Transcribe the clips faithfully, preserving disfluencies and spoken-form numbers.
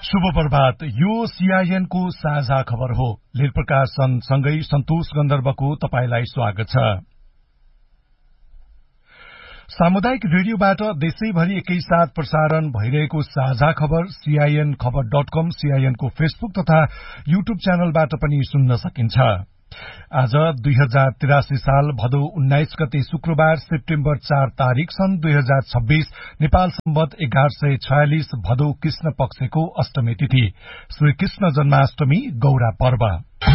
शुभ प्रभात। यो सीआईएन को साझा खबर हो। लील प्रकाशन सँगै सन्तोष गन्धर्वको तपाईलाई स्वागत छ। सामुदायिक रेडियोबाट देशैभरि एकैसाथ प्रसारण भइरहेको साझा खबर सीआईएन खबर डट कम, सीआईएन को फेसबुक तथा यूट्यूब च्यानलबाट पनि सुन्न सकिन्छ। आज दुई हजार तिरासी साल भदौ उन्नाइस गते शुक्रबार सेप्टेम्बर चार तारीक सन् दुई हजार छब्बीस नेपाल सम्वत एघार सय छयालिस भदौ कृष्ण पक्षको अष्टमी तिथि श्री कृष्ण जन्माष्टमी गौरा पर्व।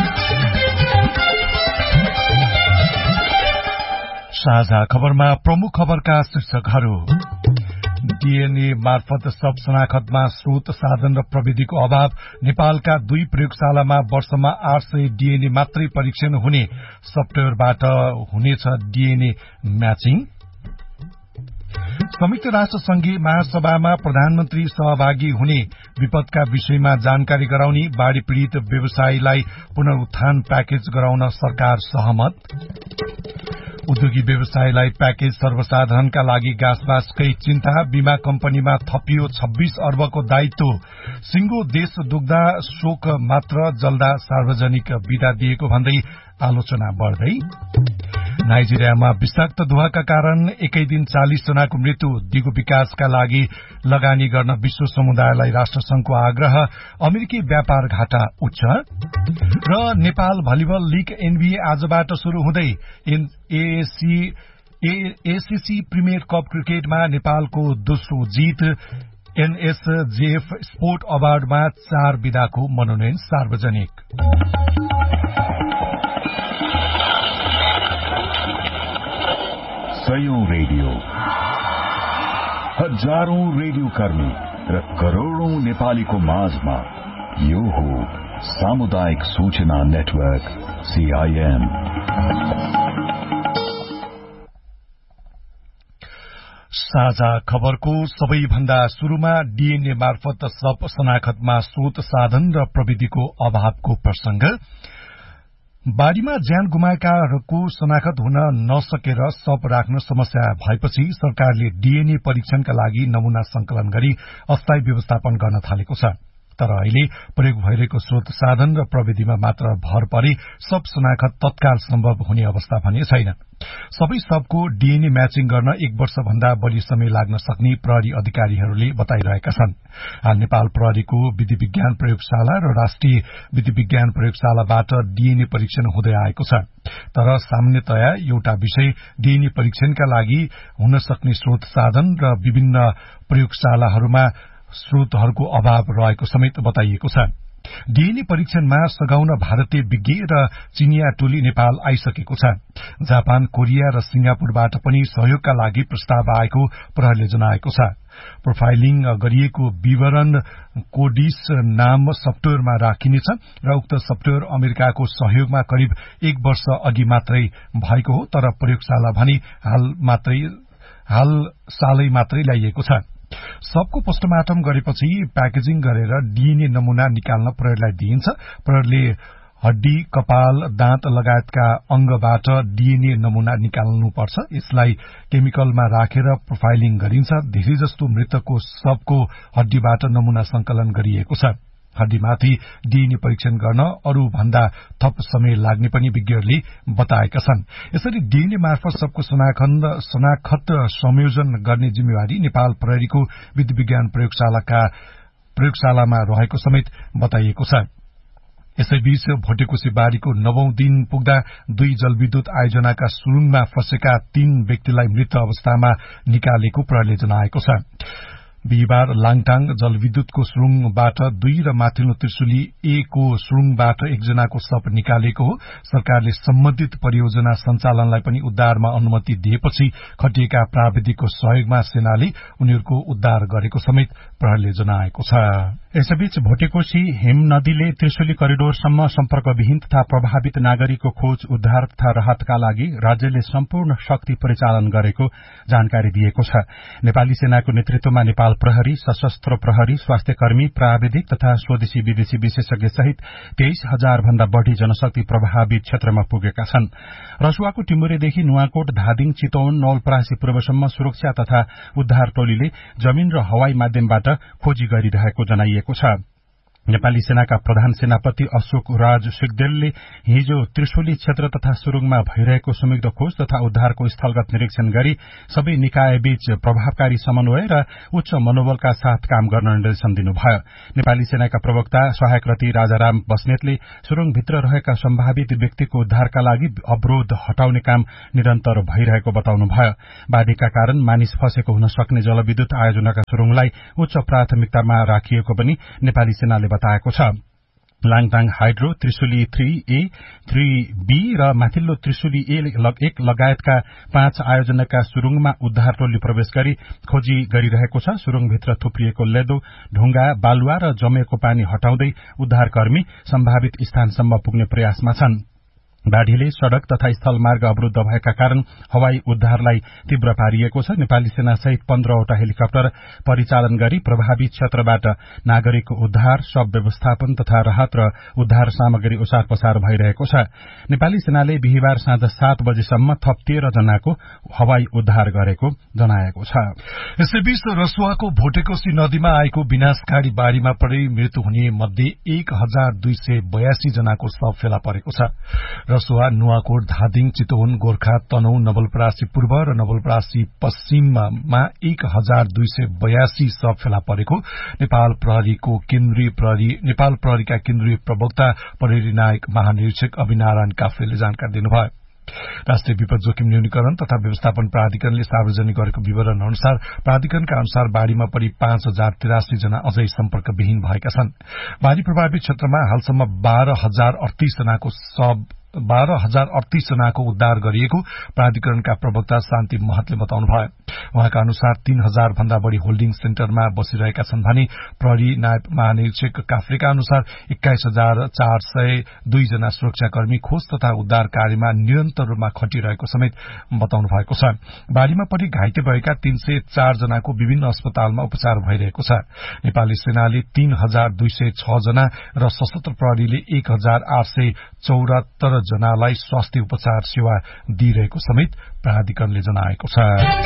साझा खबरमा प्रमुख खबरका शीर्षकहरू। डीएनए मार्फत सब शनाखतमा स्रोत साधन र प्रविधिको अभाव। नेपालका दुई प्रयोगशालामा वर्षमा आठ सय डीएनए मात्रै परीक्षण हुने। सफ्टवेयरबाट हुनेछ डीएनए म्याचिङ। संयुक्त राष्ट्र संघीय महासभामा प्रधानमन्त्री सहभागी हुने। विपदका विषयमा जानकारी गराउने। बाढ़ी पीड़ित व्यवसायीलाई पुनरुत्थान प्याकेज गराउन सरकार सहमत। उद्योगी व्यवसायलाई प्याकेज। सर्वसाधारणका लागि गाँसबासकै चिन्ता। बीमा कम्पनीमा थपियो छब्बीस अर्बको दायित्व। सिंगो देश दुग्धा शोक मात्र जल्दा सार्वजनिक विदा दिएको भन्दै आलोचना बढ़दै। नाइजेरियामा विषाक्त धुवाका कारण एकै दिन चालिस जनाको मृत्यु। दिगो विकासका लागि लगानी गर्न विश्व समुदायलाई राष्ट्रसंघको आग्रह। अमेरिकी व्यापार घाटा उच्च। र नेपाल भलिबल लीग एनबीए आजबाट शुरू हुँदै। एसीसी प्रिमियर कप क्रिकेटमा नेपालको दोस्रो जीत। एनएसजेएफ स्पोर्ट अवार्डमा चार विधाको मनोनयन सार्वजनिक। सयौं रेडियो, हजारौं रेडियो कर्मी र करोड़ौं नेपालीको माझमा यो हो सामुदायिक सूचना नेटवर्क सीआईएन। साझा खबरको सबैभन्दा शुरूमा डीएनए मार्फत सब शनाखतमा स्रोत साधन र प्रविधिको अभावको प्रसंग। बाढ़ीमा ज्यान गुमाएकाहरूको शनाखत हुन नसकेर शव राख्न समस्या भएपछि सरकारले डीएनए परीक्षणका लागि नमूना संकलन गरी अस्थायी व्यवस्थापन गर्न थालेको छ। तर अहिले प्रयोग भइरहेको स्रोत साधन र प्रविधिमा मात्र भर परे सब शनाखत तत्काल सम्भव हुने अवस्था भने छैन। सबै सबको डीएनए म्याचिङ गर्न एक वर्ष भन्दा बढ़ी समय लाग्न सक्ने प्रहरी अधिकारीहरूले बताइरहेका छन्। हाल नेपाल प्रहरीको विधि विज्ञान प्रयोगशाला र राष्ट्रिय विधि विज्ञान प्रयोगशालाबाट डीएनए परीक्षण हुँदै आएको छ। तर सामान्यतया एउटा विषय डीएनए परीक्षणका लागि हुन सक्ने स्रोत साधन र विभिन्न प्रयोगशालाहरूमा स्रोतहरूको अभाव रहेको समेत बताइएको छ। डीएनए परीक्षणमा सघाउन भारतीय विज्ञ र चिनिया टोली नेपाल आइसकेको छ। जापान, कोरिया र सिंगापुरबाट पनि सहयोगका लागि प्रस्ताव आएको प्रहरीले जनाएको छ। प्रोफाइलिङ गरिएको विवरण कोडिस नाम सफ्टवेयरमा राखिनेछ र उक्त सफ्टवेयर अमेरिकाको सहयोगमा करिब एक वर्ष अघि मात्रै भएको हो। तर प्रयोगशाला भने हाल मात्रै हाल सालै मात्रै ल्याइएको छ। सबको पोस्टमार्टम गरेपछि प्याकेजिङ गरेर डीएनए नमूना निकाल्न प्रहरीलाई दिइन्छ। प्रहरीले हड्डी, कपाल, दाँत लगायतका अंगबाट डीएनए नमूना निकाल्नुपर्छ। यसलाई केमिकलमा राखेर प्रोफाइलिङ गरिन्छ। धेरै जस्तो मृतकको शवको हड्डीबाट नमूना संकलन गरिएको छ। हड्डीमाथि डीएनए परीक्षण गर्न अरू भन्दा थप समय लाग्ने पनि विज्ञहरूले बताएका छन्। यसरी डीएनए मार्फत सबको शनाखत संयोजन गर्ने जिम्मेवारी नेपाल प्रहरीको विधि विज्ञान प्रयोगशालाका प्रयोगशालामा रहेको समेत बताइएको छ। यसैबीच भोटेकोशी बाढ़ीको नवौं दिन पुग्दा दुई जलविद्युत आयोजनाका सुरुङमा फँसेका तीन व्यक्तिलाई मृत अवस्थामा निकालेको प्रहरीले जनाएको छ। बिहिबार लाङटाङ जलविद्युतको सुरुङबाट दुई र माथिल्लो त्रिशुली ए को सुरुङबाट एकजनाको शव निकालेको हो। सरकारले सम्बन्धित परियोजना सञ्चालनलाई पनि उद्धारमा अनुमति दिएपछि खटिएका प्राविधिकको सहयोगमा सेनाले उनीहरूको उद्धार गरेको समेत प्रहरीले जनाएको छ। यसैबीच भोटेकोशी हिम नदीले त्रिशुली करिडोरसम्म सम्पर्कविहीन तथा प्रभावित नागरिकको खोज, उद्धार तथा राहतका लागि राज्यले सम्पूर्ण शक्ति परिचालन गरेको जानकारी दिएको छ। नेपाली सेनाको नेतृत्वमा नेपाल प्रहरी, सशस्त्र प्रहरी, स्वास्थ्य कर्मी, प्राविधिक तथा स्वदेशी विदेशी विशेषज्ञ सहित तेइस हजार भन्दा बढ़ी जनशक्ति प्रभावित क्षेत्रमा पुगेका छन्। रसुवाको टिमुरेदेखि नुवाकोट, धादिङ, चितवन, नवलपरासी पूर्वसम्म सुरक्षा तथा उद्धार टोलीले जमीन र हवाई माध्यमबाट खोजी गरिरहेको जनाइएको छ। नेपाली सेनाका प्रधान सेनापति अशोक राज सिग्देलले हिजो त्रिशुली क्षेत्र तथा सुरुङमा भइरहेको संयुक्त खोज तथा उद्धारको स्थलगत निरीक्षण गरी सबै निकायबीच प्रभावकारी समन्वय र उच्च मनोबलका साथ काम गर्न निर्देशन दिनुभयो। नेपाली सेनाका प्रवक्ता सहायक रति राजाराम बस्नेतले सुरुङभित्र रहेका सम्भावित व्यक्तिको उद्धारका लागि अवरोध हटाउने काम निरन्तर भइरहेको बताउनुभयो। बाढ़ीका कारण मानिस फँसेको हुन सक्ने जलविद्युत आयोजनाका सुरुङलाई उच्च प्राथमिकतामा राखिएको पनि नेपाली सेनाले बताएको छ। Langtang hydro, Trishuli three A, three be र माथिल्लो त्रिशुली एक लगायतका पाँच आयोजनाका सुरुङमा उद्धार टोली प्रवेश गरी खोजी गरिरहेको छ। सुरुङभित्र थुप्रिएको लेदो, ढुङ्गा, बालुवा र जमेको पानी हटाउँदै उद्धारकर्मी सम्भावित स्थानसम्म पुग्ने प्रयासमा छन्। बाढ़ीले सड़क तथा स्थलमार्ग अवरूद्ध भएका कारण हवाई उद्धारलाई तीव्र पारिएको छ। नेपाली सेना सहित पन्ध्रवटा हेलिकप्टर परिचालन गरी प्रभावित क्षेत्रबाट नागरिक उद्धार, शव व्यवस्थापन तथा राहत र उद्धार सामग्री ओसार पसार भइरहेको छ। नेपाली सेनाले बिहिबार साँझ सात बजेसम्म थप तेह्र जनाको हवाई उद्धार गरेको जनाएको छ। यसैबीच रसुवाको भोटेकोशी नदीमा आएको विनाशकारी बाढ़ीमा परि मृत्यु हुने मध्ये एक हजार दुई सय बयासी जनाको शव फेला परेको छ। रसुवा, नुवाकोट, धादिङ, चितवन, गोर्खा, तनहु, नवलपरासी पूर्व र नवलपरासी पश्चिममा एक हजार दुई सय बयासी शव फेला परेको नेपाल प्रहरीको केन्द्रीय प्रहरी नेपाल प्रहरीका केन्द्रीय प्रवक्ता प्रहरी नायक महानिरीक्षक अभिनारायण काफ्लेले जानकारी दिनुभयो। राष्ट्रिय विपद जोखिम न्यूनीकरण तथा व्यवस्थापन प्राधिकरणले सार्वजनिक गरेको विवरण अनुसार प्राधिकरणका अनुसार बाढ़ीमा परि पाँच हजार तिरासी जना अझै सम्पर्कविहीन भएका छन्। बाढ़ी प्रभावित क्षेत्रमा हालसम्म बाह्र हजार अडतीस जनाको शव बाह्र हजार अडतीस जनाको उद्धार गरिएको प्राधिकरणका प्रवक्ता शान्ति महतले बताउनुभयो। उहाँका अनुसार तीन हजार भन्दा बढ़ी होल्डिङ सेन्टरमा बसिरहेका छन् भने प्रहरी नायब महानिरीक्षक काफ्लेका अनुसार एक्काइस हजार चार सय दुई जना सुरक्षाकर्मी खोज तथा उद्धार कार्यमा निरन्तर रूपमा खटिरहेको समेत बताउनु भएको छ। बाढ़ीमा परि घाइते भएका तीन सय चार जनाको विभिन्न अस्पतालमा उपचार भइरहेको छ। नेपाली सेनाले तीन हजार दुई सय छ जना र सशस्त्र प्रहरीले एक हजार आठ सय चौरात्तर जनालाई स्वास्थ्य उपचार सेवा दिइरहेको समेत प्राधिकरणले जनाएको छ।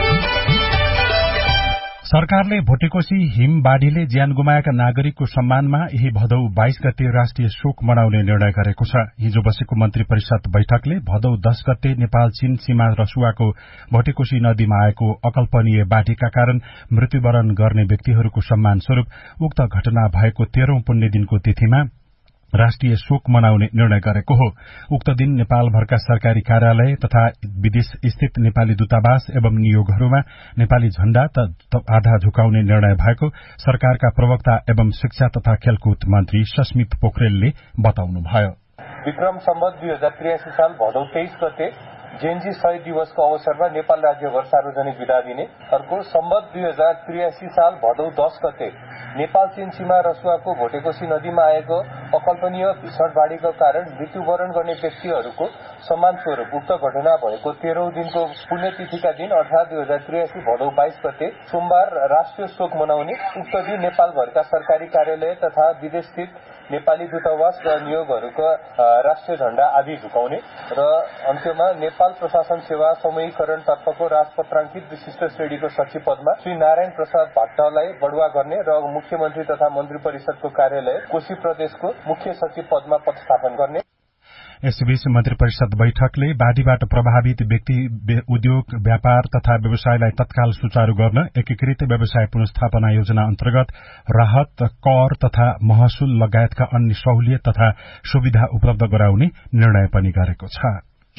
सरकारले भोटेकोशी हिम बाढ़ीले ज्यान गुमाएका नागरिकको सम्मानमा यही भदौ बाइस गते राष्ट्रिय शोक मनाउने निर्णय गरेको छ। हिजो बसेको मन्त्री परिषद बैठकले भदौ दस गते नेपाल चीन सीमा रसुवाको भोटेकोशी नदीमा आएको अकल्पनीय बाढ़ीका कारण मृत्युवरण गर्ने व्यक्तिहरूको सम्मान स्वरूप उक्त घटना भएको तेह्रौं पुण्य दिनको तिथिमा राष्ट्रिय शोक मनाउने निर्णय गरेको हो। उक्त दिन नेपालभरका सरकारी कार्यालय तथा विदेश स्थित नेपाली दूतावास एवं नियोगहरूमा नेपाली झण्डा आधा झुकाउने निर्णय भएको सरकारका प्रवक्ता एवं शिक्षा तथा खेलकुद मन्त्री सस्मित पोखरेलले बताउनुभयो। विक्रम सम्वत दुई हजार त्रियासी साल भदौ तेइस गते जेएनजी शहीद दिवसको अवसरमा नेपाल राज्यभर सार्वजनिक विदा दिने। अर्को सम्वत दुई हजार त्रियासी साल भदौ दस गते नेपाल चीन सीमा रसुवाको भोटेकोशी नदीमा आएको अकल्पनीय भीषण बाढ़ीको कारण मृत्युवरण गर्ने व्यक्तिहरूको सम्मान स्वरूप उक्त घटना भएको तेह्रौं दिनको पुण्यतिथिका दिन अर्थात दुई हजार त्रियासी भदौ बाइस गते सोमबार राष्ट्रिय शोक मनाउने। उक्त दिन नेपालभरका सरकारी कार्यालय तथा विदेश स्थित नेपाली दूतावास र नियोगहरूको राष्ट्रिय झण्डा आदि झुकाउने र अन्त्यमा नेपाल प्रशासन सेवा समूहीकरण तर्फको राजपत्राङ्कित विशिष्ट श्रेणीको सचिव पदमा श्री नारायण प्रसाद भट्टलाई बढुवा गर्ने र मुख्यमन्त्री तथा मन्त्री परिषदको कार्यालय कोशी प्रदेशको मुख्य सचिव पदमा पदस्थापन गर्ने। यसबीच मन्त्री परिषद बैठकले बाढ़ीबाट प्रभावित व्यक्ति, उद्योग, व्यापार तथा व्यवसायलाई तत्काल सुचारू गर्न एकीकृत व्यवसाय पुनर्स्थापना योजना अन्तर्गत राहत, कर तथा महसुल लगायतका अन्य सहुलियत तथा सुविधा उपलब्ध गराउने निर्णय पनि गरेको छ।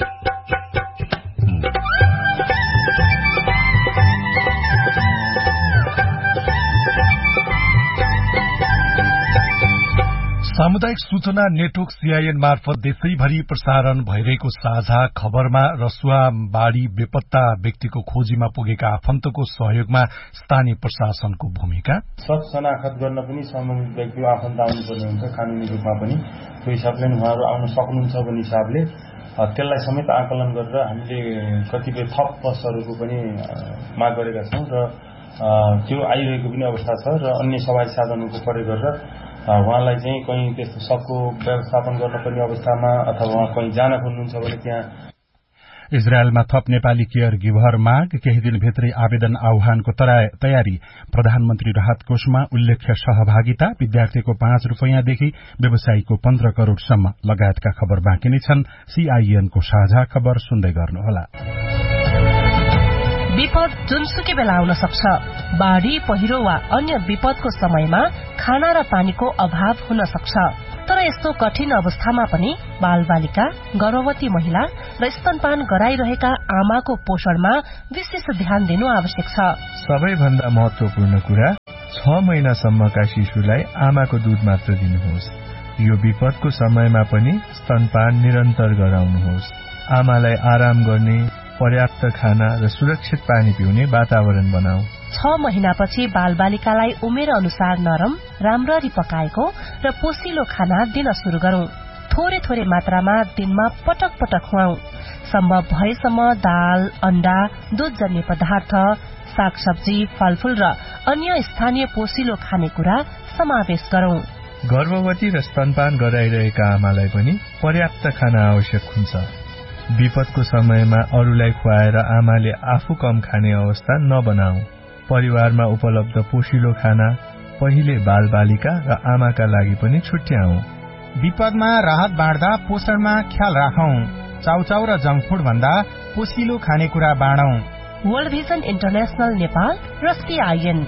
सामुदायिक सूचना नेटवर्क सीआईएन मार्फत देशैभरि प्रसारण भइरहेको साझा खबरमा रसुवा बाढ़ी बेपत्ता व्यक्तिको खोजीमा पुगेका आफन्तको सहयोगमा स्थानीय प्रशासनको भूमिका, सब शनाखत गर्न पनि सम्बन्धित व्यक्तिको आफन्त आउनुपर्ने हुन्छ कानूनी रूपमा पनि। त्यो हिसाबले उहाँहरू आउन सक्नुहुन्छ भन्ने हिसाबले त्यसलाई समेत आकलन गरेर हामीले कतिपय थप पसहरूको पनि माग गरेका छौं र त्यो आइरहेको पनि अवस्था छ र अन्य सवारी साधनहरूको प्रयोग गरेर उहाँलाई चाहिँ कहीँ त्यस्तो सबको व्यवस्थापन गर्न पर्ने अवस्थामा अथवा उहाँ कहीँ जान खोज्नुहुन्छ भने त्यहाँ इजरायलमा थप नेपाली केयर गिभर माग, केही दिनभित्रै आवेदन आह्वानको तयारी, प्रधानमन्त्री राहत कोषमा उल्लेख्य सहभागिता, विद्यार्थीको पाँच रूपियाँदेखि व्यवसायीको पन्ध्र करोड़सम्म लगायतका खबर बाँकी नै छन्। सीआईएनको साझा खबर सुन्दै गर्नुहोला। विपद जुनसुकै बेला आउन सक्छ। बाढ़ी, पहिरो वा अन्य विपदको समयमा खाना र पानीको अभाव हुन सक्छ। तर यस्तो कठिन अवस्थामा पनि बालबालिका, गर्भवती महिला र स्तनपान गराइरहेका आमाको पोषणमा विशेष ध्यान दिनु आवश्यक छ। सबैभन्दा महत्वपूर्ण कुरा, छ महिनासम्मका शिशुलाई आमाको दूध मात्र दिनुहोस्। यो विपदको समयमा पनि स्तनपान निरन्तर गराउनुहोस्। आमालाई आराम गर्ने, पर्याप्त खाना र सुरक्षित पानी पिउने वातावरण बनाऊ। छ महिनापछि बालबालिकालाई उमेर अनुसार नरम, राम्ररी पकाएको र पोसिलो खाना दिन शुरू गरौं। थोरै थोरै मात्रामा दिनमा पटक पटक खुवाऊ। सम्भव भएसम्म दाल, अण्डा, दूधजन्य पदार्थ, सागसब्जी, फलफूल र अन्य स्थानीय पोसिलो खानेकुरा समावेश गरौं। गर्भवती र स्तनपान गराइरहेका आमालाई पनि पर्याप्त खाना आवश्यक हुन्छ। विपदको समयमा अरूलाई खुवाएर आमाले आफू कम खाने अवस्था नबनाऊ। परिवारमा उपलब्ध पोषिलो खाना पहिले बालबालिका र आमाका लागि पनि छुट्याऊ। विपदमा राहत बाँड्दा पोषणमा ख्याल राखौं। चाउचाउ र जंक फूड भन्दा पोषिलो खानेकुरा बाँडौं। वर्ल्ड भिजन इन्टरनेशनल नेपाल र सीआईएन।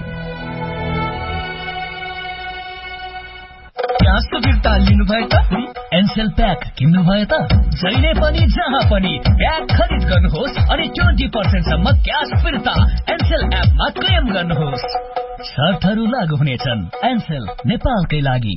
ग्यासको फिर्ता लिनुभयो त? एनसेल प्याक किन्नुभयो त? जहिले पनि जहाँ पनि प्याक खरिद गर्नुहोस् अनि ट्वेन्टी पर्सेन्ट सम्म ग्यास फिर्ता एनसेल एपमा क्लेम गर्नुहोस्। शर्तहरू लागू हुनेछन्। एनसेल, नेपालकै लागि।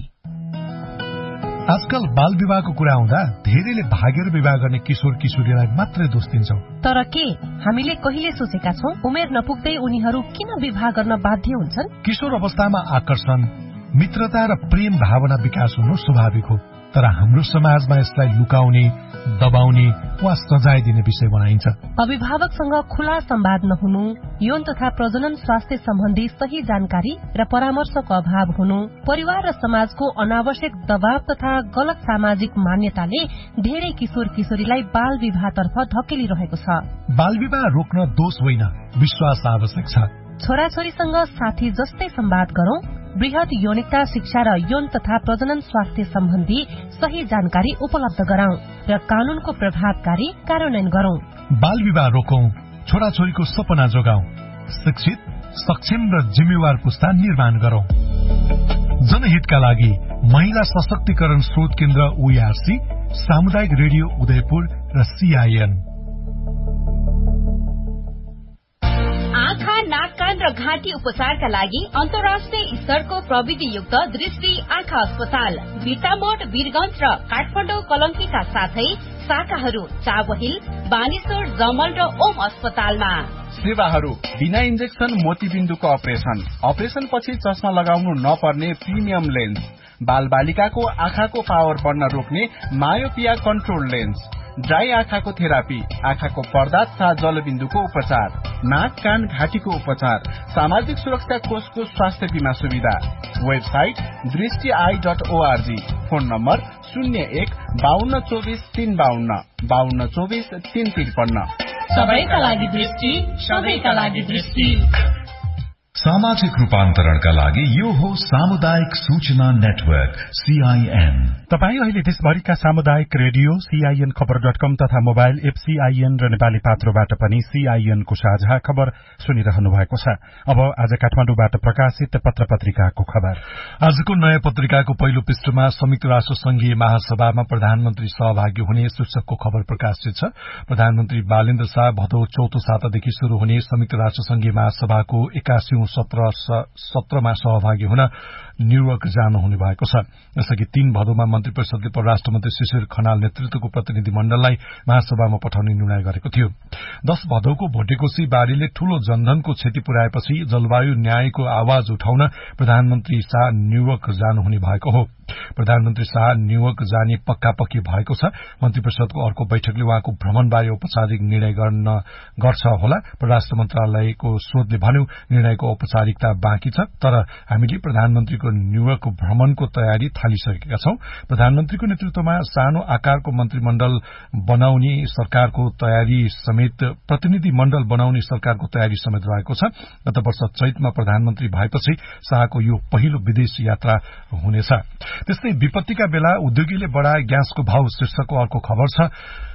आजकल बाल विवाहको कुरा आउँदा धेरैले भागेर विवाह गर्ने किशोर किशोरीलाई मात्रै दोष दिन्छौं। तर के हामीले कहिले सोचेका छौं उमेर नपुग्दै उनीहरू किन विवाह गर्न बाध्य हुन्छन्? किशोर अवस्थामा आकर्षण, मित्रता र प्रेम भावना विकास हुनु स्वाभाविक हो। तर हाम्रो समाजमा यसलाई लुकाउने, दबाउने वा सजाय दिने विषय बनाइन्छ। अभिभावकसँग खुला संवाद नहुनु, यौन तथा प्रजनन स्वास्थ्य सम्बन्धी सही जानकारी र परामर्शको अभाव हुनु, परिवार र समाजको अनावश्यक दबाव तथा गलत सामाजिक मान्यताले धेरै किशोर किशोरीलाई बाल विवाहतर्फ धकेलिरहेको छ। बाल विवाह रोक्न दोष होइन, विश्वास आवश्यक छ। छोराछोरीसँग साथी जस्तै संवाद गरौं, वृहत यौनिकता शिक्षा र यौन तथा प्रजनन स्वास्थ्य सम्बन्धी सही जानकारी उपलब्ध गराउँ र कानूनको प्रभावकारी कार्यान्वयन गरौं। बाल विवाह रोकौं, छोराछोरीको सपना जोगाउँ, शिक्षित, सक्षम र जिम्मेवार पुस्ता निर्माण गरौं। जनहितका लागि महिला सशक्तिकरण स्रोत केन्द्र ओईआरसी, सामुदायिक रेडियो उदयपुर र सीआईएन। आँखा, नाक, कान र घाँटी उपचारका लागि अन्तर्राष्ट्रिय स्तरको प्रविधियुक्त दृष्टि आँखा अस्पताल बिर्तामोड, वीरगंज र काठमाडौँ कलंकीका साथै शाखाहरू चाबहिल, बानेश्वर, जमल र ओम अस्पतालमा। सेवाहरू बिना इन्जेक्सन मोतीबिन्दुको अपरेशन, अपरेशन पछि चस्मा लगाउनु नपर्ने प्रिमियम लेन्स, बाल बालिकाको आँखाको पावर बढ्न रोक्ने मायोपिया कन्ट्रोल लेन्स, ड्राई आँखाको थेरापी, आँखाको पर्दा तथा जलबिन्दुको उपचार, नाक, कान, घाँटीको उपचार, सामाजिक सुरक्षा कोषको स्वास्थ्य बीमा सुविधा। वेबसाइट दृष्टि I dot ORG. Phone number शून्य एक बाहन्न चौबिस तीन बाहन्न बाहन्न चौबिस तीन त्रिपन्न। सबैका लागि दृष्टि, सबैका लागि दृष्टि। सामाजिक रूपान्तरणका लागि यो हो सामुदायिक सूचना नेटवर्क सीआईएन। तपाई अहिले देशभरिका सामुदायिक रेडियो सीआईएन खबर डट कम तथा मोबाइल एप सीआईएन र नेपाली पात्रोबाट पनि सीआईएनको साझा खबर सुनिरहनु भएको छ। अब आज काठमाडौँबाट प्रकाशित पत्र पत्रिकाको खबर। आजको नयाँ पत्रिकाको पहिलो पृष्ठमा संयुक्त राष्ट्र संघीय महासभामा प्रधानमन्त्री सहभागी हुने शीर्षकको खबर प्रकाशित छ। प्रधानमन्त्री बालेन्द्र शाह भदौ चौथो सातादेखि शुरू हुने संयुक्त राष्ट्र संघीय महासभाको एकासी सत्र सत्रमा सहभागी हुन न्यूयोर्क जानुहुने भएको छ। यसअघि तीन भदौमा मन्त्री परिषदले परराष्ट्र मन्त्री शिशिर खनाल नेतृत्वको प्रतिनिधि मण्डललाई महासभामा पठाउने निर्णय गरेको थियो। दश भदौको भोटेकोशी बाढ़ीले ठूलो जनधनको क्षति पुर्याएपछि जलवायु न्यायको आवाज उठाउन प्रधानमन्त्री शाह न्यूयोर्क जानुहुने भएको हो। प्रधानमन्त्री शाह न्यूयोर्क जाने पक्का पक्की भएको छ। मन्त्री परिषदको अर्को बैठकले उहाँको भ्रमणबारे औपचारिक निर्णय गर्न गर्छ होला। परराष्ट्र मन्त्रालयको स्रोतले भन्यो निर्णयको औपचारिकता बाँकी छ, तर हामीले प्रधानमन्त्रीको न्यूयोर्क भ्रमणको तयारी थालिसकेका छौं। प्रधानमन्त्रीको नेतृत्वमा सानो आकारको मन्त्रीमण्डल बनाउने सरकारको तयारी समेत प्रतिनिधि मण्डल बनाउने सरकारको तयारी समेत रहेको छ। गत वर्ष चैतमा प्रधानमन्त्री भएपछि शाहको यो पहिलो विदेश यात्रा हुनेछ। त्यस्तै विपत्तिका बेला उद्योगीले बढाए ग्यासको भाव शीर्षकको अर्को खबर छ।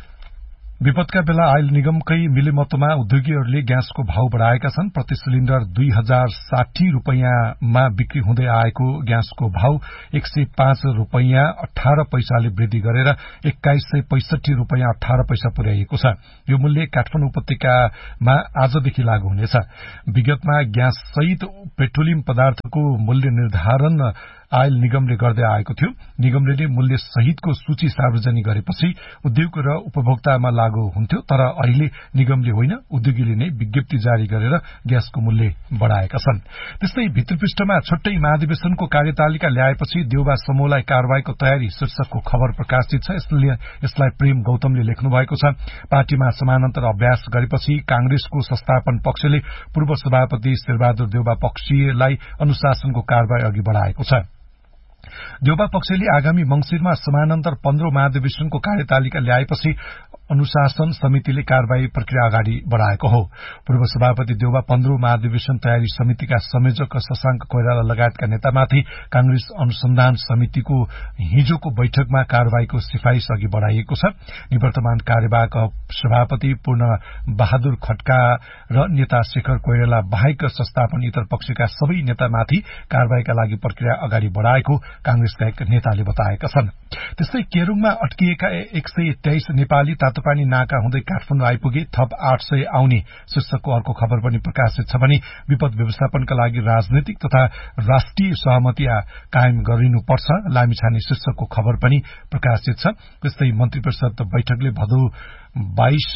विपदका बेला आयल निगमकै मिलेमतोमा उद्योगीहरूले ग्यासको भाव बढ़ाएका छन्। प्रति सिलिण्डर दुई हजार साठी रूपियाँमा बिक्री हुँदै आएको ग्यासको भाव एक सय पाँच रूपियाँ अठार पैसाले वृद्धि गरेर एक्काइस सय पैंसठी रूपियाँ अठार पैसा पुर्याइएको छ। यो मूल्य काठमाडौँ उपत्यकामा आजदेखि लागू हुनेछ। विगतमा ग्यास सहित पेट्रोलियम पदार्थको मूल्य निर्धारण आयल निगमले गर्दै आएको थियो। निगमले मूल्य सहितको सूची सार्वजनिक गरेपछि उद्योग र उपभोक्तामा लागू हुन्थ्यो, तर अहिले निगमले होइन, उद्योगीले नै विज्ञप्ति जारी गरेर ग्यासको मूल्य बढ़ाएका छन्। त्यस्तै भित्रपृष्ठमा छुट्टै महाधिवेशनको कार्यतालिका ल्याएपछि देउबा समूहलाई कारवाहीको तयारी शीर्षकको खबर प्रकाशित छ। यसलाई प्रेम गौतमले लेख्नु भएको छ। पार्टीमा समानान्तर अभ्यास गरेपछि कांग्रेसको संस्थापन पक्षले पूर्व सभापति शेरबहादुर देउबा पक्षीलाई अनुशासनको कारवाही अघि बढ़ाएको छ। देउबा पक्षले आगामी मंसिरमा समानान्तर पन्ध्रौं महाधिवेशनको कार्यतालिका ल्याएपछि अनुशासन समितिले कारवाही प्रक्रिया अगाडि बढ़ाएको हो। पूर्व सभापति देउबा पन्ध्रौं महाधिवेशन तयारी समितिका संयोजक शशांक कोइराला लगायतका नेतामाथि कांग्रेस अनुसन्धान समितिको हिजोको बैठकमा कारवाहीको सिफारिश अघि बढ़ाइएको छ। निवर्तमान कार्यवाहक सभापति पूर्ण बहादुर खड्का र नेता शेखर कोइराला बाहेक संस्थापन इतर पक्षका सबै नेतामाथि कारवाहीका लागि प्रक्रिया अगाडि बढ़ाएको कांग्रेसका एक नेताले बताएका छन्। त्यस्तै केरूङमा अट्किएका एक सय तेइस नेपाली तातोपानी नाका हुँदै काठमाडौँ आइपुगे, थप आठ सय आउने शीर्षकको अर्को खबर पनि प्रकाशित छ भने विपद व्यवस्थापनका लागि राजनैतिक तथा राष्ट्रिय सहमति कायम गरिनुपर्छ लामिछाने शीर्षकको खबर पनि प्रकाशित छ। त्यस्तै मन्त्री परिषद बैठकले भदौ बाइस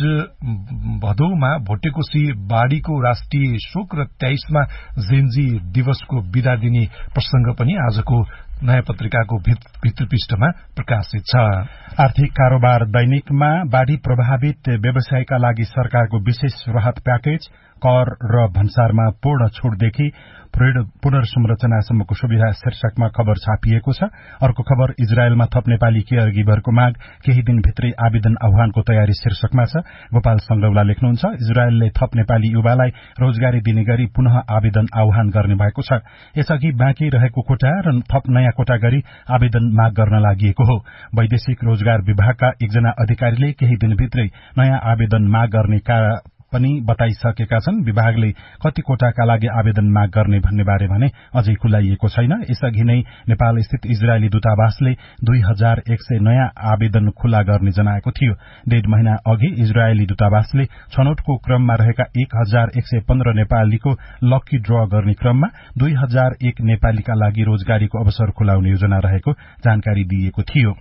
भदौमा भोटेकोशी बाढ़ीको राष्ट्रिय शोक र तेइसमा जेनजी दिवसको विदा दिने प्रसंग पनि आजको नयाँ पत्रिकाको भित्रपृष्ठमा प्रकाशित छ। आर्थिक कारोबार दैनिकमा बाढ़ी प्रभावित व्यवसायका लागि सरकारको विशेष राहत प्याकेज, कर र भन्सारमा पूर्ण छूटदेखि पुनर्संरचनासम्मको सुविधा शीर्षकमा खबर छापिएको छ। अर्को खबर इजरायलमा थप नेपाली केयर गिभरको माग, केही दिनभित्रै आवेदन आह्वानको तयारी शीर्षकमा छ। गोपाल संगौला लेख्नुहुन्छ, इजरायलले थप नेपाली युवालाई रोजगारी दिने गरी पुनः आवेदन आह्वान गर्ने भएको छ। यसअघि बाँकी रहेको कोटा र थप नयाँ कोटा गरी आवेदन माग गर्न लागि हो। वैदेशिक रोजगार विभागका एकजना अधिकारीले केही दिनभित्रै नयाँ आवेदन माग गर्ने पनि बताइसकेका छन्। विभागले कति कोटाका लागि आवेदन माग गर्ने भन्ने बारे भने अझै खुलाइएको छैन। यसअघि नै नेपाल स्थित इजरायली दूतावासले दुई हजार एक सय नयाँ आवेदन खुला गर्ने जनाएको थियो। डेढ़ महिना अघि इजरायली दूतावासले छनौटको क्रममा रहेका एक हजार एक सय पन्ध्र नेपालीको लकी ड्र गर्ने क्रममा दुई हजार एक नेपालीका लागि रोजगारीको अवसर खुलाउने योजना रहेको जानकारी दिएको थियो।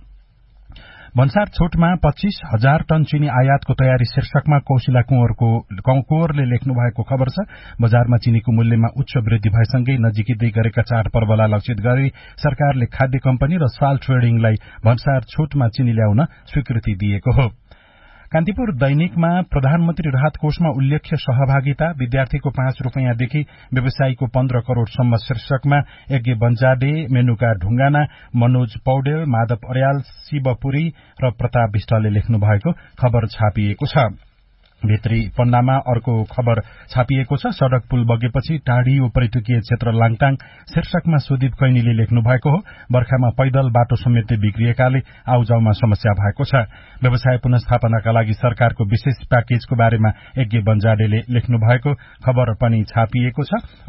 भन्सार छुटमा पच्चीस हजार टन चिनी आयातको तयारी शीर्षकमा कौशिला कुँवरको कुँवरले लेख्नु भएको खबर छ। बजारमा चिनीको मूल्यमा उच्च वृद्धि भएसँगै नजिकै गरेका चाडपर्वलाई लक्षित गरी सरकारले खाद्य कम्पनी र साल ट्रेडिङलाई भन्सार छुटमा चिनी ल्याउन स्वीकृति दिएको हो। कान्तिपुर दैनिकमा प्रधानमन्त्री राहत कोषमा उल्लेख्य सहभागिता, विद्यार्थीको पाँच रूपियाँदेखि व्यवसायीको पन्ध्र करोड़सम्म शीर्षकमा यज्ञ बन्जाडे, मेनुका ढुंगाना, मनोज पौडेल, माधव अर्याल, शिवपुरी र प्रताप विष्टले लेख्नु भएको खबर छापिएको छ। भित्री पन्नामा अर्को खबर छापिएको छ। सड़क पुल बगेपछि टाढियो पर्यटकीय क्षेत्र लाङटाङ शीर्षकमा सुदीप कैनीले लेख्नु भएको हो। बर्खामा पैदल बाटो समेत बिग्रिएकाले आउजाउमा समस्या भएको छ। व्यवसाय पुनस्थापनाका लागि सरकारको विशेष प्याकेजको बारेमा यज्ञ बन्जाडेले लेख्नु भएको खबर पनि छापिएको छ।